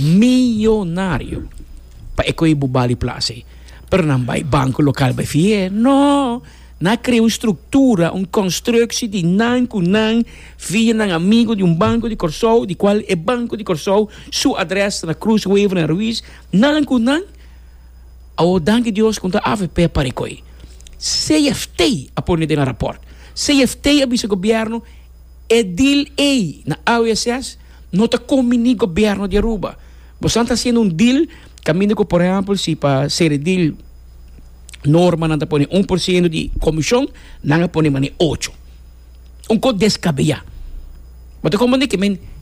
milionário para ecoir bubali place. Pero não vai banco local vai fier. Não. Na criou estrutura, construção de nan com nan, via nan amigo de banco de Corsou, de qual é banco de Corsou, sua adressa na Cruz Weaver na Ruiz, nan com nan. O danke Deus conta AVP para ecoir. CFT a pôr na rapport. CFT avisa governo é deal A na AWSS não está combinando governo de Aruba. Você está fazendo deal, caminho com, por exemplo, se para ser deal norma não está põe 1% de comissão, não está põe 8%. Co descabellado. Mas como é que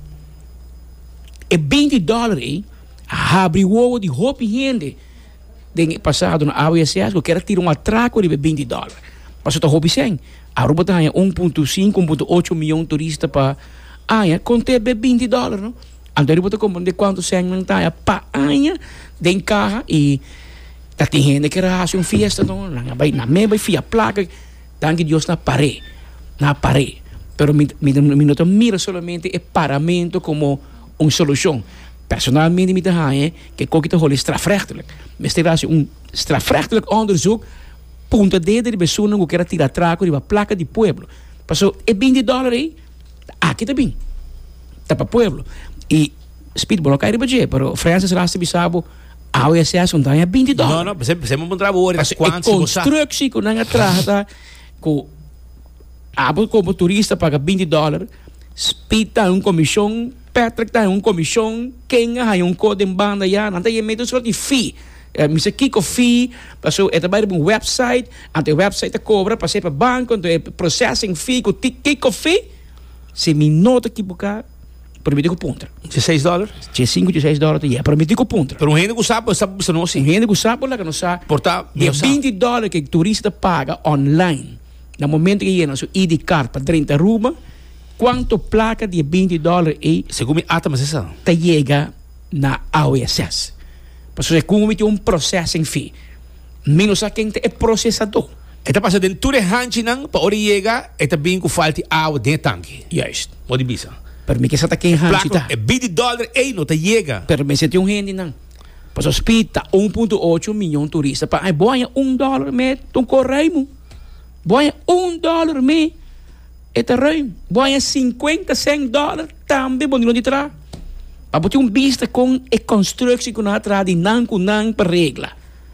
é $20 abre o ovo de roupa e rende. Den passado na AWSS, eu quero tirar atraco de $20. Mas eu estou sem. A Aruba tem 1,5, 1,8 milhão de turistas para conter $20, não? Então eu vou compreender quanto sem não está para den carro e tá tem gente que raça um fiesta não, na mesma fia placa, danke Deus na parede. Pero mi não mira solamente o paramento como uma solução. Personalmente me dá que kokito hol strafrechtelijk. Mas terá strafrechtelijk onderzoek punta de pessoa que quer tirar trago de uma placa de pueblo. Passou é $20 aí. Aqui também. Tá para pueblo. E speedball cai de pero Francis Rasta bisabo a OSS não tem $20. Não, você me encontrava hoje quanto construção com na trata com como turista paga $20. Speed tá comissão Patrick tem comissão, quem tem código em banda já, não tem medo só de fee. Mr. Kiko fee, passou é trabalho um website, ante o website cobra, passei para banco, ante processing fee, com Kiko fee, se me nota que boca, permite que ponta. $16? $16, é permite que ponta. Pero gente que sabe não sim. Gente que sabe lá que não sabe. Porta, $20 que o turista paga online, no momento que ele seu ID card para 30 ruba. Quanto placa de $20 e segundo ata mas essa te chega na AWSS. Porque como tem processing fee. Menos a quem é processador. Eta passa dentro de hanchi nang pa ori chega, eta bem com falta água dentro tanque. Juist. Pode bisa. Per me que essa quem hanchi tá. É $20 e não te chega. Per me se tem gente não. Para o hospital 1,8 milhão de turistas. Para boia $1 me tom correio. Boia $1 me é terreno, boia $50, $100 também bonito de trás. Para botar vista com a construção que não atrás de não com não para regra.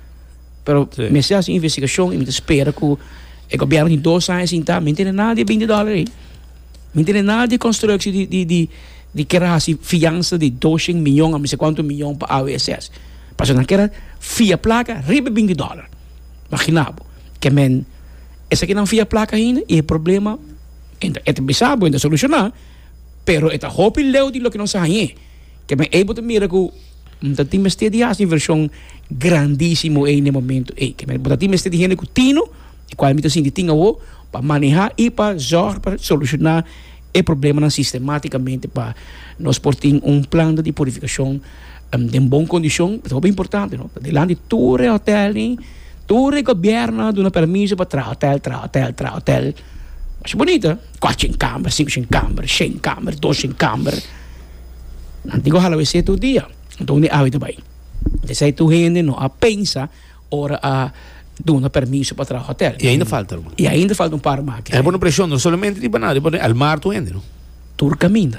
Pero me se faz investigação e me espera que o governo de 2 anos então não tem nada de $20 aí. Não tem nada de construção de que era assim fiança de 200 milhões a não sei quanto milhão para a AWSS. Para não queira fia placa ribe $20. Imaginava que essa aqui não fia placa ainda e o problema é bizarro, ainda solucionar, pero é hope leu de lo que não sabe, que me able to mira que não tem mais de inversão grandíssimo aí no momento, que me botar mais de gente que tino, e qual me assim de tinha o para manejar e para zorgar para solucionar o problema sistematicamente para nós portar plano de purificação de boa condição, é muito importante, não? Delante de todo hotel, todo governo dá permisso para hotel. Acho bonita. 4 câmeras, 5 câmeras, 100 câmeras, 200 câmeras. Não digo que vai ser todo dia. Então, não é hábito bem. Dessa tu gente não a pensa ora a dar permisso para trabalhar hotel. E ainda falta. E ainda falta par máquinas. É boa pressão, não somente de banana, de al mar tu ainda, não? Tur caminha,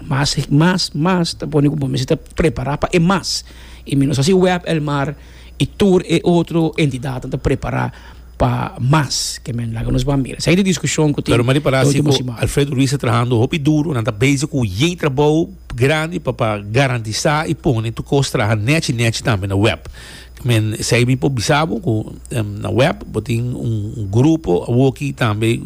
mas tá bom como você está preparar para mais. E menos assim web el mar e tur é outra entidade para preparar para mais que men lá que nos vamos ver. Sai de discussão que tem. Pero mari para assim, Alfredo Ruiz trabalhando hopi duro, nanta basic com um trabalho grande para garantizar e pôr tu costra net também na web. Men sai bem por bisabo com na web, botem grupo aqui também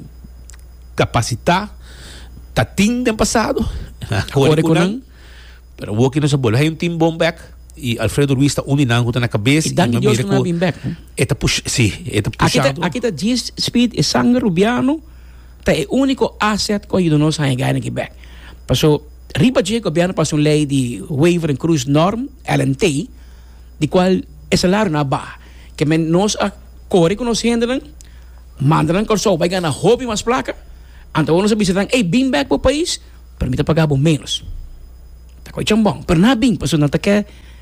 capacitar tá tem passado. Agora com pero o aqui não se bola, hay team bombback. E Alfredo Ruiz está uninando na cabeça e dando Deus não vem back. Eta push, sim, eta puxando. Aqui tá diz speed e sangue rubiano, tá é o único asset que ajuda nós a ganhar aqui back. Passou riba de governo passou lei de waiver and cruise norm LNT, de qual é salário na barra, que nós a corre com nós handlam, mandam com só vai ganhar hobby mais placa, então nós precisamos bem back para o país, permita pagar menos. Tá coisa bom, pero na bem, passou não tá que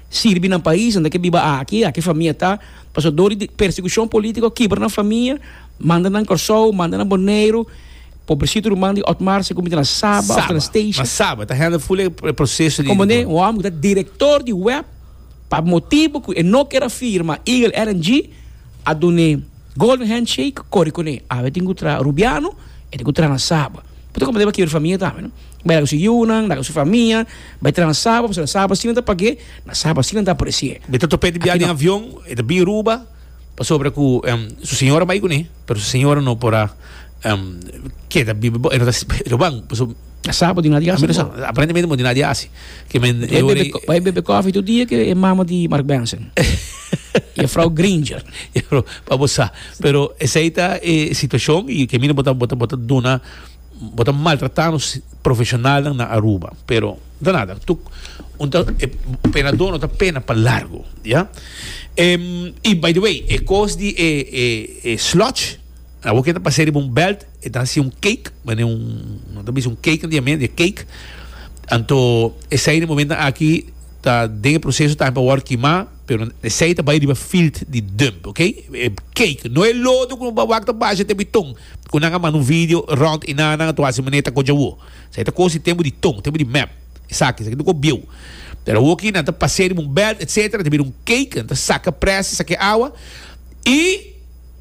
sirve no país, onde que viva aqui família tá, passou dor de perseguição política, quebra na família, manda na Corsou, manda na Boneiro, pobrecito manda de Otmar, se comida na Saba, na Station. Na Saba, tá renda full processo de... Como né, o homem que diretor de web, para motivo que não quer firma Eagle RNG, a done Golden Handshake, corre com ele. Ah, vai ter que entrar Rubiano, e tem que entrar na Saba. Porque como deve querer família também, não? Vai lá com sua Yunan, vai com sua família, vai entrar na Saba, você na Saba, se não está paguei, na Saba, se não está aparecer. Beto topé de viagem em avião, e de Biruba, passou para que sua senhora vai com ele, mas sua senhora não porá, que da Biruba, ele vai, passou... Na Saba, de Nadia, aparentemente, de Nadia, que vai beber coffee todo dia, que é mama de Mark Benson. E a Frau Gringer. Para você, pero essa aí tá situação e que mina bota dona bota maltratando profissional na Aruba, pero nada, tu pena dono tá pena para largo, yeah? E by the way, cost de slot, a boca tá passando um belt, e tá assim cake, mas não tá um cake de cake. Então, esse aí no momento aqui tá dentro processo tá para work queimar, pero esse aí tá vai de field de dump, ok? Cake, não é lodo com babak tá baixo tem bitong. Kung nga man um vídeo round inana to asi maneta ko jawo. Sa ita ko si tempo de tom, tempo de map. Isaki, sa ko biu. Pero walking na ta passeio um belt, etc. Te um cake, ta saca pressa, saca água e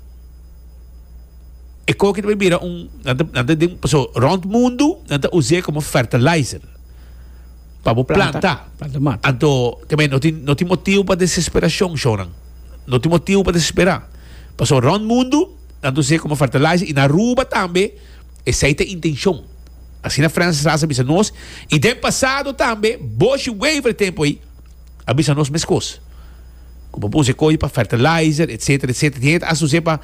ko que vira nada de so round mundo, nada usar como fertilizer. Para plantar. Então, também não tem motivo para desesperação, Shonan. Não tem motivo para desesperar. Passou round mundo, tanto sei como fertilizer, e na Aruba também, essa é a intenção. Assim na França, raça avisa nós, e tem passado também, Bosch waiver tempo aí, avisa nós mesmas coisas. Como pôr coisa para fertilizer, etc, etc, tem associado para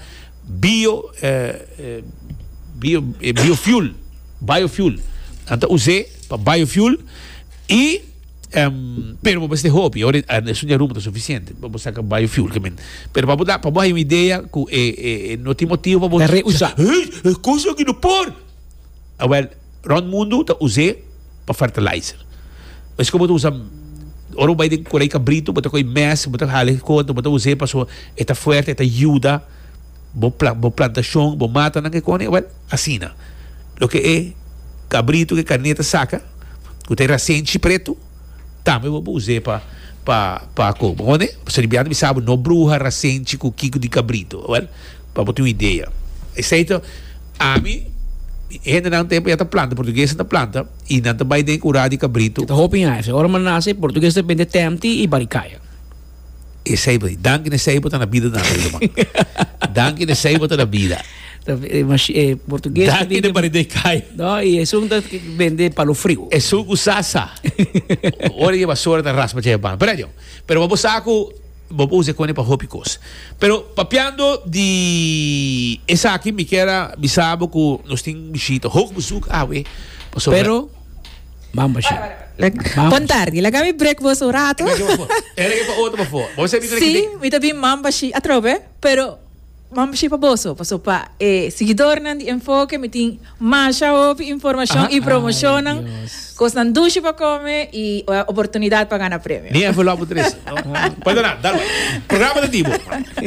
biofuel. Então, usei para biofuel, e pero vamos ter hobby agora isso já é suficiente vamos sacar biofuel também pero para dar uma ideia que não tem motivo para usar coisa que não pode round mundo tá usei para fertilizer mas como tu usa ora vai de correr cabrito bota com mess bota hale conta bota usei para so está forte está ajuda bo plantação bo mata na que cone assim na o que é cabrito que carneta saca que tem recente preto, também vou usar para como, né? Se ele me sabe, não bruxa recente com kiko de cabrito, para ter uma ideia. Esse aí, a mim, ainda não tem para planta, português da planta, e não tem mais de curar de cabrito. Então, hoping isso, agora nasce português depende de tempo e baricaia. Esse aí, danke nesse aí, botar na vida da vida, danke nesse aí, botar na vida. Português daqui de baricaia. Não, e é um que vende para o frio. É suco sasa. Ora que vassoura da raspa de ban. Pero vamos saco vamos usar com ele para hopicos. Pero papiando de essa aqui me quer bisabo que nós tem bichito. Hok busuk awe. Pero vamos Buon tardi, la kami breakfast o rato. Era que para outro para fora. Você me Sim, me tabi mambashi atrobe, pero mambashi pa boso, paso pa seguidor nan di enfoque, me tin masha opi informação e promocionam, cos nan dushi pa come e oportunidade para ganhar prêmio. Nem envelope tres. Pode dar, programa de tipo.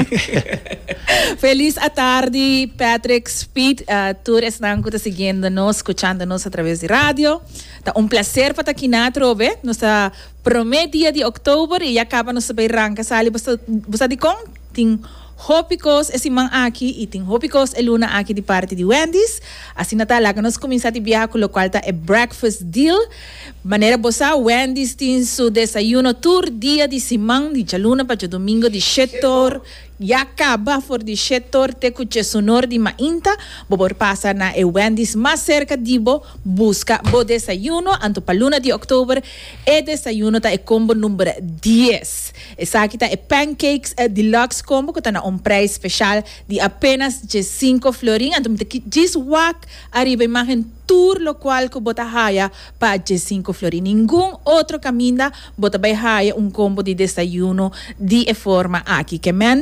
Feliz a tarde, Patrick Speed. Tú están siguiendo-nos, escuchando-nos a través de rádio. Tá prazer para estar aqui na Trove. Nossa primeiro dia de outubro e acaba nos saber ranca. Sali, você de com? Tem Hopicos esse man aqui e tem Hopicos e Luna aqui de parte de Wendy's. Assim tá lá que nós começamos a viajar com o qual tá é breakfast deal. Maneira bossa Wendy's tem seu desayuno tour dia de semana de Luna para domingo de setor. E acaba for de setor te cuche sonor de mainta, bobor passa na Wendy's mais cerca de bo, busca bo desayuno, anto pa luna de outubro, e desayuno ta é combo número 10. Essa aqui tá é pancakes deluxe combo, que tá na preço especial de apenas de 5 florin, anto me te diz wak, arriba imagem tour lo qual que bota haya para de 5 florin. Nenhum outro caminho bota vai haya combo de desayuno de forma aqui, que men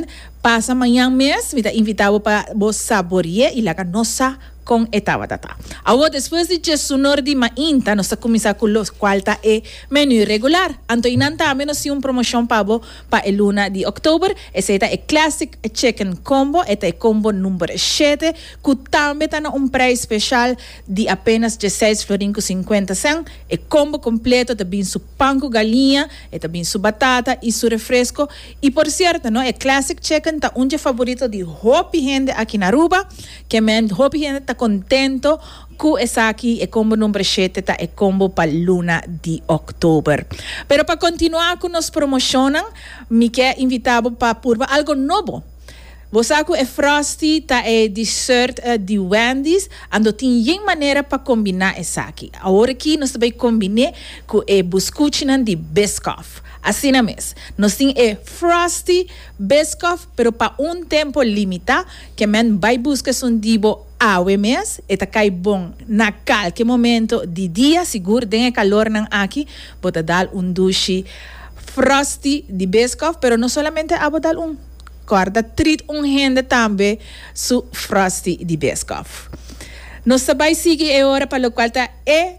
Pasa mañana mes, me invitado para vos saborear y la ganosa con esta batata. Ahora, después de jesunor de mainta, nos comienza con los cuarta menú regular. Antoinan también nos una promoción para vos para el 1 de octubre. Ese es el Classic Chicken Combo. Este es el combo número 7, que también tiene un precio especial de apenas 16,50 florin. El combo completo también su pan con galinha, también su batata y su refresco. Y por cierto, ¿no? El Classic Chicken está un favorito de hopi gente aquí en Aruba, que me hopi gente está contento con esa aquí, el combo número 7, está el combo para el 1 de octubre. Pero para continuar con nos promocionan, me quiero invitar para probar algo nuevo. Vos saco el Frosty, está el dessert de Wendy's, ando tiene manera para combinar esa aquí. Ahora aquí nos vai combinar con el buscuchinan de Biscoff. Así na mes. Nos tem Frosty Biscoff, pero para un tiempo limitado, que men vai buscar un dibo awe mes, eta cai bom na qualquer momento de dia, seguro, tem calor nan aqui, bota dar un duche Frosty de Biscoff, pero no solamente abo dar un. Guarda, treat un gente também su Frosty de Biscoff. Nos vai seguir agora para o qual está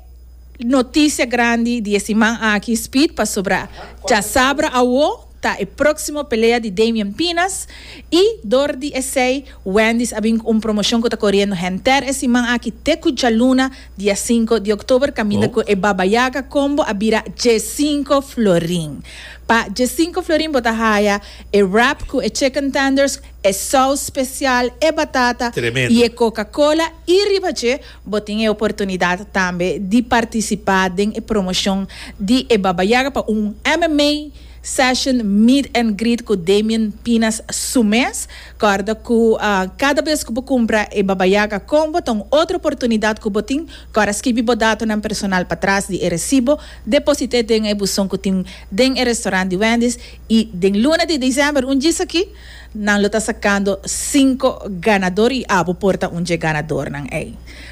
notícia grande de semana aqui, Speed, para sobre já sabra tá a próxima pelea de Damian Pinas e dor de esse Wendy's abing promoção que está correndo renter esse semana aqui teco luna dia 5 de outubro caminha com e babayaga combo abira G5 florin pa G5 florin bota haya e wrap com e chicken tenders e sauce especial e batata Tremendo. E Coca-Cola e ribache botinha a oportunidade também de participar em promoção de e babayaga para MMA session meet and greet com Damian Pinas Sumes. Guarda que cada vez que você compra e babayaga combo, tem outra oportunidade que você tem. Agora, escreve o dado no personal para trás de recibo, deposite em a busão que tem em restaurante de Wendy's e em luna de dezembro, dia aqui, não está sacando 5 ganadores e abo porta ganador não é.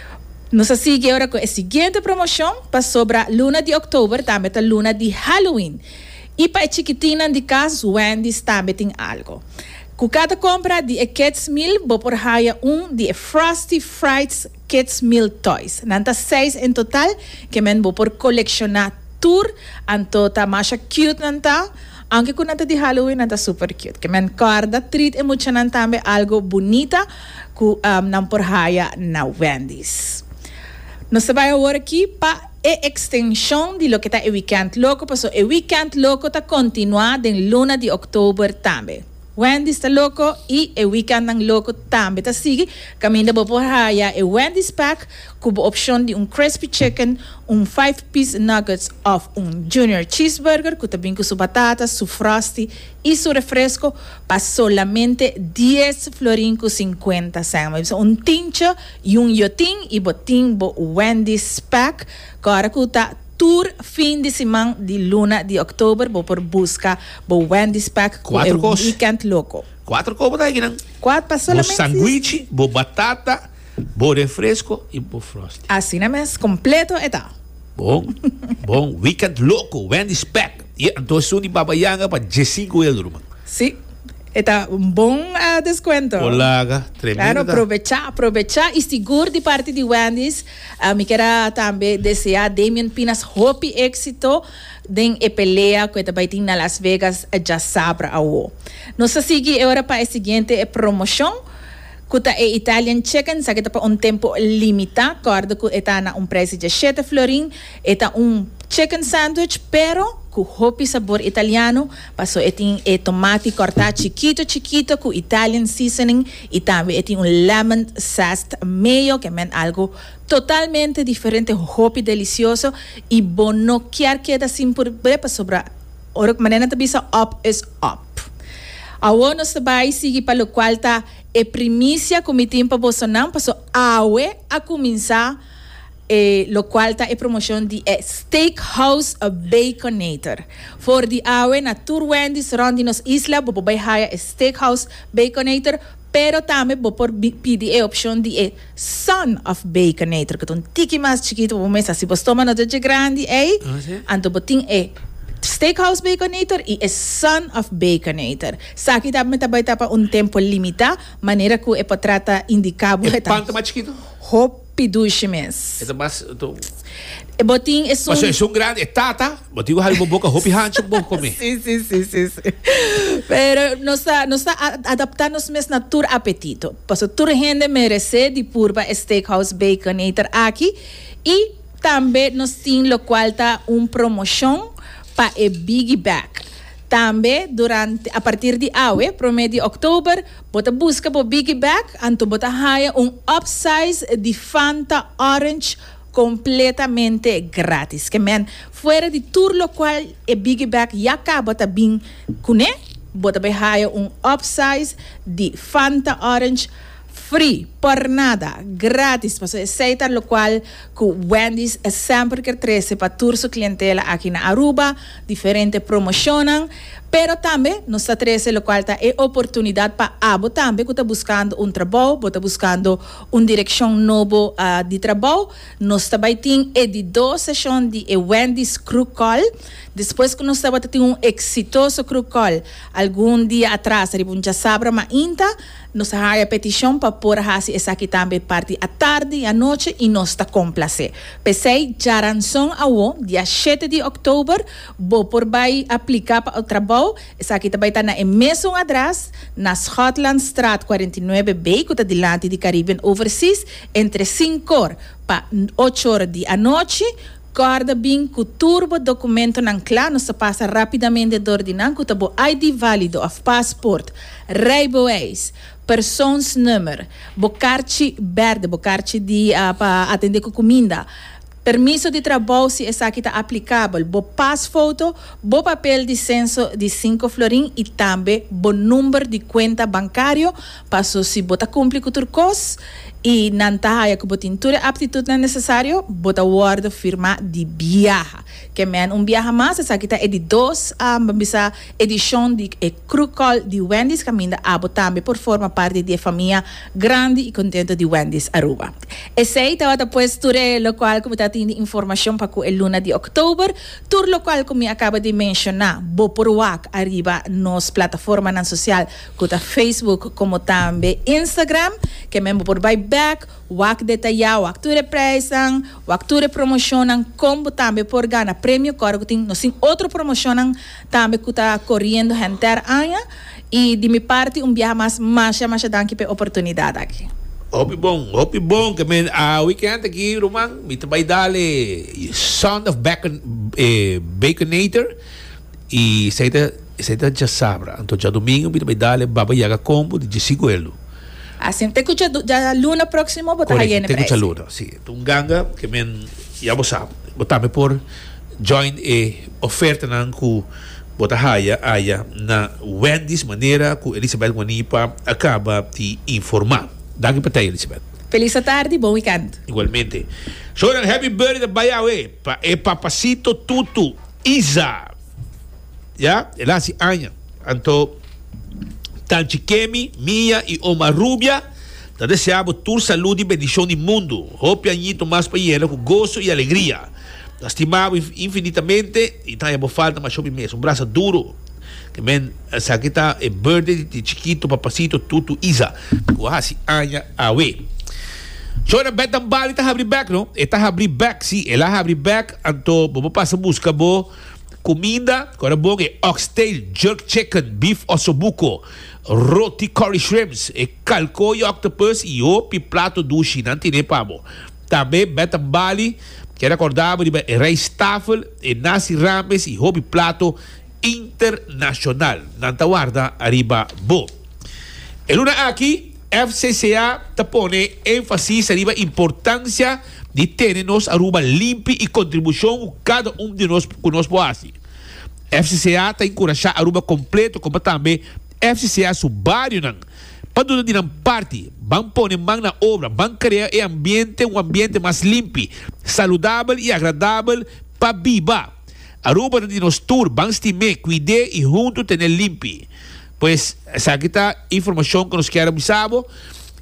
Nos sigue agora com a seguinte promoção para sobre a luna de outubro, também a luna de Halloween. E para a chiquitina de casa, Wendy's também tem algo. Com cada compra de Kids Meal, vou por haya de Frosty Frights Kids Meal Toys. Nanta 6 em total, que men vou por colecionar tour, anto tá mais cute nanta, aunque com nanta de Halloween nanta super cute. Que men corda treat e mucha nanta também algo bonita, que nan por haya na Wendy's. Nós vai agora aqui para extensión de lo que está el Weekend Loco. Pasó el Weekend Loco está continuado en luna de octubre también. Wendy's está loco y el Weekend Loco también está sigue. Camina por allá el Wendy's Pack con opción de un crispy chicken, un 5-piece nuggets of un junior cheeseburger, que también con su batata, su frosty y su refresco, para solamente 10 florin con 50 centavos. Un tincho y un yotín y botín bo Wendy's Pack. Agora que está tour fin de semana de luna de octubre, vou por busca bo Wendy's Pack com o Weekend Loco. 4 combos daí, não? 4 para solamente. Bo sanduíche, bo batata, bo refresco e bo frosty. Assim na mes completo está. Bom, bom, Weekend Loco, Wendy's Pack. E então isso de babayaga para 5 euros, mano. Sim. Está un bom descuento. Olaga, tremendo. Claro, aprovechar y seguro de parte de Wendy's. Me quiero también desear Damian Pinas hopi éxito en la pelea que vai ter na Las Vegas já sabra ao. Nos sigue agora para a seguinte promoção. Que é Italian Chicken, sabe que para tempo limitado, acordo que está na preço de 7 florin, está chicken sandwich, pero com hopi sabor italiano, passou tem tomate cortado chiquito com Italian seasoning e também tem lemon zest mayo, que é algo totalmente diferente, hopi delicioso e bom, não queda assim por para sobre a maneira de bisa up is up. Agora nós vai seguir para o qual está a primícia como tempo Bolsonaro passou a começar lo qual está a promoção de Steakhouse Baconator. For the na tour Wendy's rond nos isla, vou vai hire Steakhouse Baconator, pero também vou por pedir a opção de Son of Baconator, que é tiki mais chiquito, vou começar se você toma no de grande, então botin Steakhouse Baconator e a Son of Baconator. Sa kita tabay pa un tempo limita, maneira que é para tratar indicado. Quanto mais chiquito? Hopiduchimes. Ito mas ito. Botin é Mas é grande, é tata. Botin hali mo boca hopi hancho mo comer. Sim. Pero nos adaptando mes na tur apetito. Paso tur gente merece de purba Steakhouse Baconator aqui e também nos tem lo qual tá promoção para a Biggie Back. Também a partir de awe, promedio de outubro, bota busca por Biggie Back, anto bota haya upsize de Fanta Orange completamente grátis. Que man, fora de tudo lo qual a Biggie Back já acaba também com bota haya upsize de Fanta Orange free, por nada, grátis. Para aceitar lo qual que Wendy's é sempre que trece para toda sua clientela aqui na Aruba, diferente promocionam, pero também nos trece lo qual é oportunidade para abo também que está buscando trabalho, está buscando direção novo de trabalho. Nós também temos de 2 sessões de Wendy's Crew Call. Depois que nós temos exitoso Crew Call, algum dia atrás, já sabe, mas ainda nós temos a petição para pôr essa aqui também parte à tarde e à noite e nós está complacer. Pensei, já ranção ao dia 7 de outubro, vou por vai aplicar para o trabalho. Essa aqui também está na mesmo atrás, na Scotland Straat 49B, que está delante de Caribbean Overseas, entre 5 horas para 8 horas da noite. Guarda bem que o turbo documento não claro, nos passa rapidamente de ordenar, que o ID válido of passport, rijbewijs, persoonsnummer, bocarci verde, bocarci de para atender com comida, permisso de trabalho se essa aqui está aplicável, bo pasfoto, bo papel de censo de 5 florim e também bo número de conta bancário, para se bota cumprir com o curso e não tá que botin toda aptitude necessário, bota word firma de viaja. Que men viaja mais, essa aqui é de 2 bisa edição de Crew Call de Wendy's, que ainda abo também por forma parte de família grande e contente de Wendy's Aruba. Esse aí tá depois tour local como tá tendo informação para o luna de outubro, tour local como eu acaba de mencionar, bo por wak arriba nos plataforma na social, como Facebook como também Instagram, que men por vai back, wak detalhar, wak ture preçam, wak ture promocionam, como também por ganhar prêmio, claro que tem outra promocionam também que está correndo inteira ano e de minha parte viagem mais danke pela oportunidade aqui. Hopi bom, que men a weekend aqui, Roman, me vai dale Son of Baconator e seita já sabra, então já domingo me vai dale Baba Yaga Combo de Gisiguelo. Assim, tem que já luna próximo botar aí na preço. Tem que luna, sim. Ganga que men já você sabe, botar-me por join oferta na que botar haya na Wendy's maneira que Elizabeth Guanipa acaba de informar. Daqui para ti, Elizabeth. Feliz tarde, bom weekend. Igualmente. So, happy birthday Bayawe para Papacito Tutu Isa. Ya, ela se anya. Anto Tanchi Kemi, Mia e Omar Rubia, te deseamos tu saúde e bendição no mundo. Hope añito mais para ela com gozo e alegria. Te estimamos infinitamente e também falta mais sobre mês. Braço duro. Que men, essa aqui está é birthday de chiquito Papacito Tutu Isa. Quase anya awe. So, na Betan Bali está abrir back, não? Está abrir back, sim. Ela abre back, então, vamos passar busca bo comida, agora bom é oxtail, jerk chicken, beef ossobuco, roti curry shrimps, calco e octopus e opi prato dushi, não tem nem pabo. Também Betan Bali, que recordava de rice tafel, nasi rames e hobby prato internacional. Nanta guarda arriba bo. E luna aqui, FCCA te pone ênfase arriba importância de termos Aruba limpo e contribuição cada de nós conosco assim. FCCA está encorajando Aruba completo, como também FCCA subário não. Para tudo de parte, vão pôr mão na obra, vão criar um ambiente mais limpo, saudável e agradável para viver. Aruba de nós tour, vão estimar, cuidar e junto ter limpo. Pois essa aqui está informação que nós queremos saber.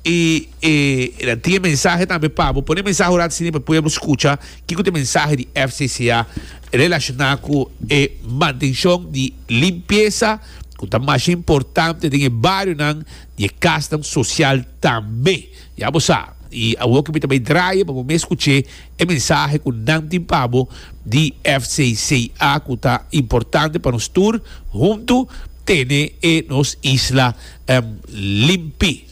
tinha mensagem também, Pablo. Põe mensagem lá para o povo escutar que tem mensagem de FCCA relacionado com a manutenção de limpeza, que é mais importante de vários de questão social também. Já você sabe. E a que também trai para me escutar a mensagem com Nantin Pabo de FCCA, que é importante para nós tour junto tene e nos isla limpi.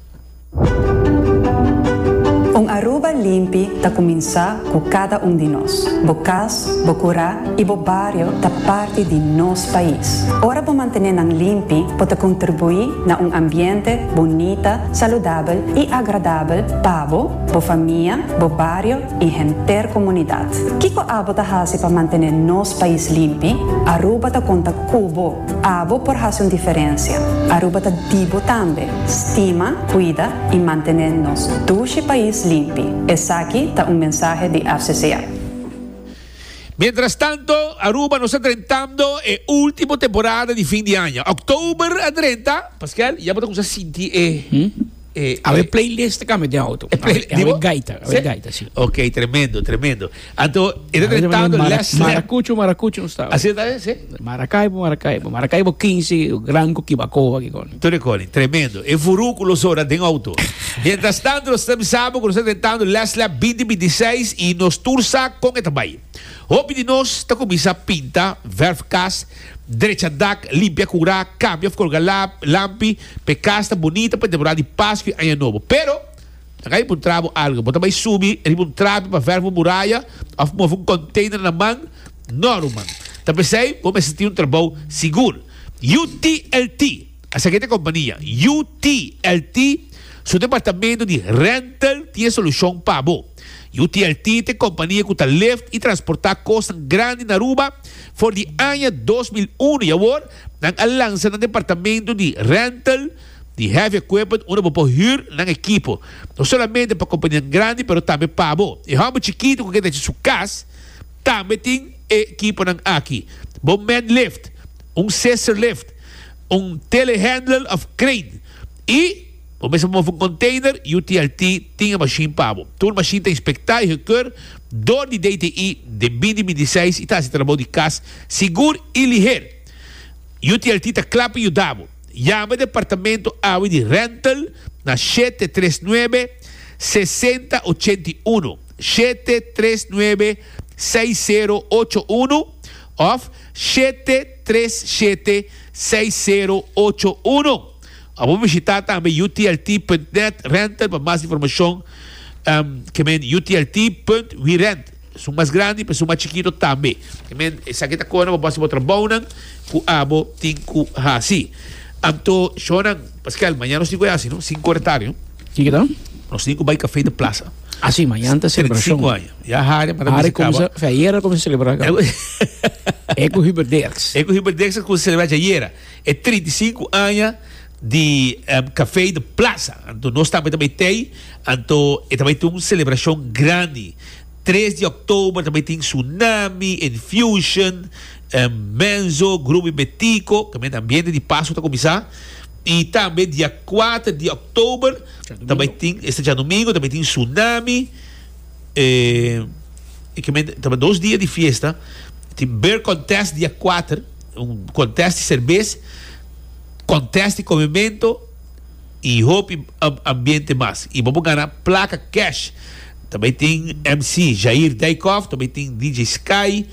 Aruba limpi ta comienza com cada de nós. Bo casa, bo cura e bo barrio ta parte de nosso país. Ora bo mantener nang limpi pode contribuir na ambiente bonita, saudável e agradável para bo família, bo barrio e gente comunidade. Kiko abo ta hasi para mantener nosso país limpi, Aruba ta conta cubo. Abo por hacer diferença. Aruba ta dibo também. Estima, cuida e mantener nos doce país limpi. Essa aqui está mensaje de FCCA. Mientras tanto, Aruba nos está tratando a última temporada de fin de año. Octubre a 30, Pascal, ya podemos sentir a ver playlist kami de auto. A ver gaita, sí. Ok, tremendo. Entonces, está tratando Maracucho no estaba. Así está, sí. Maracaibo 15, Granco Kibacoa aquí con. Tú recorres, tremendo. En Furúculos horas de auto. Mientras tanto, nós estamos sábado, nós estamos tentando Lesla 2026 e nos tursa com esta baia. Hope de nós está começando a pintar, verfcas, direita dac, limpia cura, cambia, colga lampi, pecasta bonita para temporada de Páscoa e Ano Novo. Pero, aí por trabo algo, bota mais subir, ele por trabo para verbo muralha, ou mover container na mão, normal. Também sei, vamos sentir trabalho seguro. UTLT, essa aqui é a companhia, UTLT, seu departamento de rental tem solução para você. UTLT tem companhia que está leve e transportar coisas grandes na Aruba por de ano 2001 e agora lança no departamento de rental de heavy equipment onde você hyr ng equipo. Não somente para companhia grande, mas também para você. E ramo chiquito que tem sua casa, também tem equipo ng aqui. Bom man lift, scissor lift, telehandler of crane e o mesmo container, UTLT tinha machine para você. Toda machine tem inspectar e requer door de DTI de 2026 e está se trabalhando de casa seguro e ligeiro. UTLT está claro para ajudar. Llama o departamento AWI de rental na 739-6081. 739-6081 ou 737-6081. Vamos visitar também utlt.net rental para mais informação. Que é utlt.wirent. São mais grandes, mas são mais chiquitos também. Essa aqui está com a base de trabalho com a abo tinco hasi. Então, Shonan, Pascal, amanhã nós temos assim, não? 5 hectares. Que tal? Nós temos vai café de plaza. Assim, amanhã está celebração. 5 anos. Já a área para nós acaba. Ayer como se celebrar. Eco Hiberdex como se celebrar ayer. É 35 anos de café de plaza. Então, nós também tem. Então, também tem uma celebração grande. 3 de outubro também tem Tsunami, Infusion, Menzo, Grupo Betico, também ambiente de Passo está começar. E também dia 4 de outubro, também tem, este dia domingo, também tem Tsunami. E também 2 dias de festa. Tem Beer Contest dia 4, contest de cerveja, contest de comimento e Hope ambiente mais. E vamos ganhar placa cash. Também tem MC Jair Daikoff, também tem DJ Sky,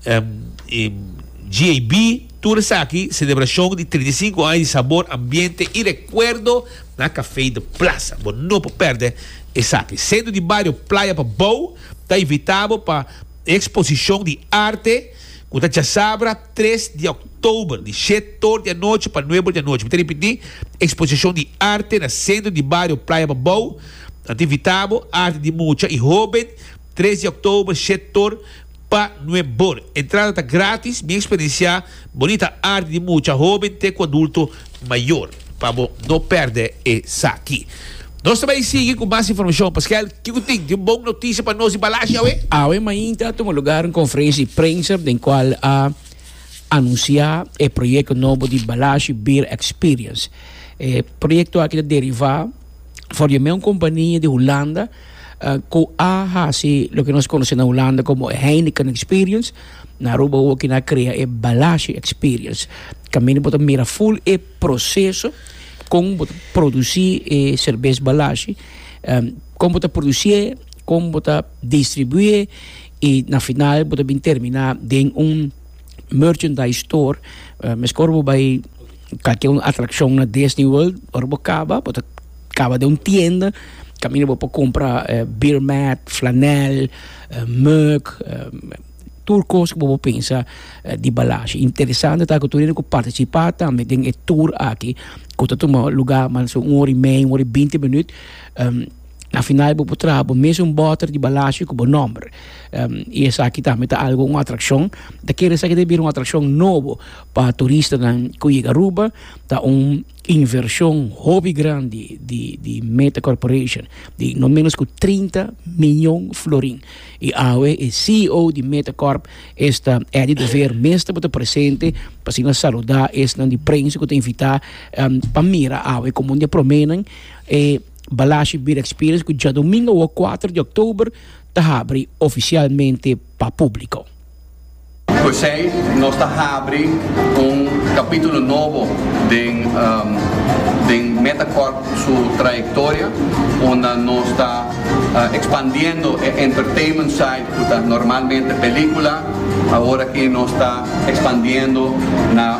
GAB, tudo isso aqui, celebração de 35 anos de sabor, ambiente e recuerdo na Café de Plaza. Bom, não pode perder isso aqui. Sendo de bairro Praia para Boa, está invitado para exposição de arte, que está já sabra 3 de outubro, de 7 da noite para 9 da noite. Vou repetir, exposição de arte na centro de bairro Praia para Boa, invitado, arte de mucha e jovem, 3 de outubro, setor para Nuevo. Entrada está grátis, minha experiência, bonita arte de mucha jovem, até com adulto maior. Para não perder essa aqui. Nós também seguimos com mais informação, Pascal. Que tem? Tem uma boa notícia para nós de Balagem, Awe? Awe, amanhã tem um lugar, uma conferência de prensa, em qual anunciar o projeto novo de Balagem Beer Experience. O projeto aqui deriva formé una compañía de Holanda que hace lo que nos conocen en Holanda como Heineken Experience. Na Aruba o que na crea é Balashi Experience. Caminho para mira full é processo como produzir cerveja Balashi, como produzir, como distribuir e na final para terminar em merchandise store. Mas corbo vai qualquer atração na Disney World, orbo acaba de tienda. Caminho para comprar beer mat, flanel, mug, turcos que vou pensar de Balashi. Interessante tá que tu irem participar também tem tour aqui que tu toma lugar mas 1 hora e meia, 1 hora e 20 minutos. Na final vou trazer mesmo botter de Balashi com o nome. E essa aqui também tá algo uma atração. Daquele essa aqui deve ser uma atração nova para turistas na Aruba. Tá inversão hobby grande de Meta Corporation de no menos que 30 milhões florin. E Awe é CEO de Meta Corp esta é de ver mestre para presente para se saludar esta de prensa que te invitar para mira Awe como onde promenem Balashi Beer Experience que já domingo o 4 de outubro está abre oficialmente para público. Pois nós está abrindo capítulo novo de Metacorp, sua trajetória, onde nós está expandindo o entertainment side, que está normalmente película, agora que nós está expandindo na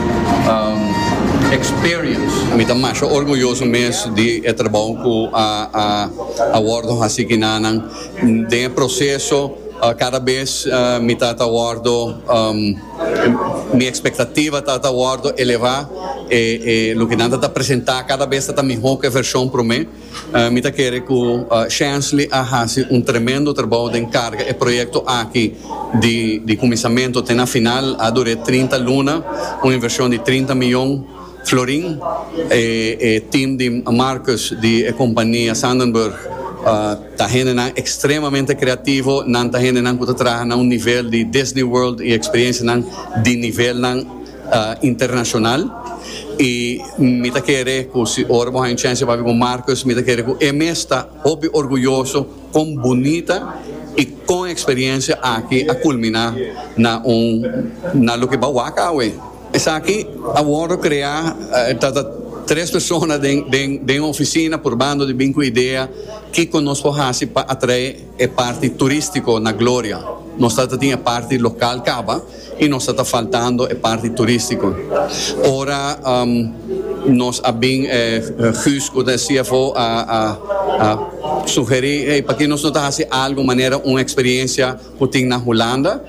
experience. Me está mais orgulhoso mesmo de trabalhar com a Wardon Hasikinanan, de processo. Cada vez me está aguardo, minha expectativa está aguardo elevar e o que nada está apresentar cada vez está melhor que a versão para mim. Me está querendo que Chancellor faça tremendo trabalho de encarga e projeto aqui de começamento até na final a durar 30 luna, uma inversão de 30 milhões florin e team de Marcus de companhia Sandenberg está extremamente criativo, não está que trabalha a nível de Disney World e experiência de nível internacional. E me está querendo que se orbo a chance para com Marcos, me está querendo que está orgulhoso, com bonita e com experiência aqui a culminar na lo que vai acabar. Essa aqui agora criar 3 pessoas de oficina por bando de bem com ideia que conosco para atrair a parte turística na Glória. Nós temos a parte local caba e nós está faltando a parte turística. Ora nós abim Jusco da CFO a sugerir para que nós não faça algo maneira uma experiência que tem na Holanda.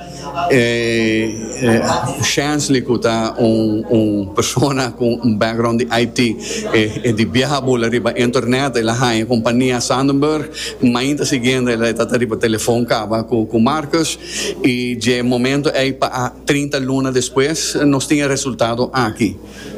Chancellor que está pessoa com background de IT e de viajar riba internet ela a companhia Sandenberg mas ainda seguindo ela está riba telefone cava com Marcos e de momento aí para 30 luna depois nós temos resultado aqui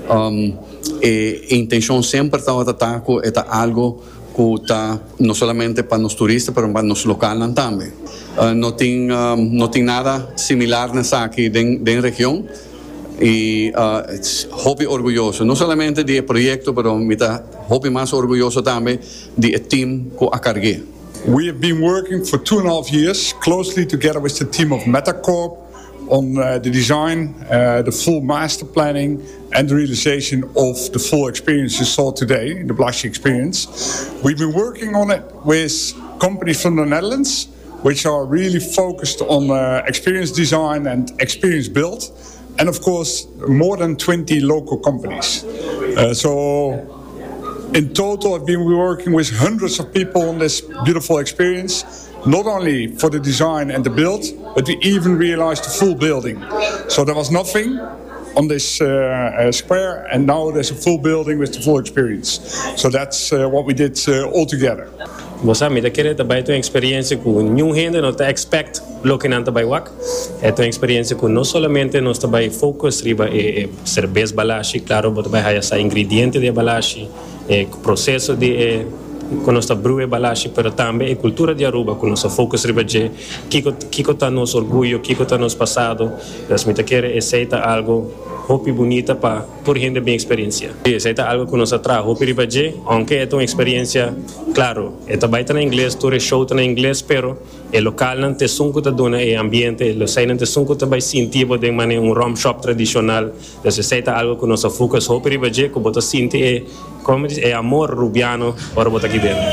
a intenção sempre está algo que está não somente para os turistas mas para os locais também não tem nada similar nessa aqui da região e hobby orgulhoso não somente de projeto mas hobby mais orgulhoso também de team que a carguei. We have been working for 2.5 years closely together with the team of Metacorp on the design, the full master planning and the realization of the full experience you saw today, the Balashi experience. We've been working on it with companies from the Netherlands which are really focused on experience design and experience build, and of course more than 20 local companies. So in total I've been working with hundreds of people on this beautiful experience, not only for the design and the build, but we even realized the full building. So there was nothing on this square, and now there's a full building with the full experience. So that's what we did all together. Você me quer também ter experiência com new gente não te expect lo que não te vai work é ter experiência com não somente nós também focus riba cerveja Balashi claro mas também há essa ingrediente de Balashi processo de con nuestra brue balashi, pero también la cultura de Aruba, con nuestro focus ribaje, kiko ta nos orgullo, kiko ta nos pasado, las mita quiere aceita algo hopi bonita para por gente bien experiencia. Y aceita algo que nos atrae, hopi ribaje, aunque es una experiencia, claro, esta baita en inglés, tu show en inglés, pero el local não te sunco te dona el ambiente, lo sei não te sunco te vai sentir de maneira un rum shop tradicional, entonces aceita algo que nos focus hopi ribaje, que bota sentir como dice, amor rubiano, ahora bota aquí dentro.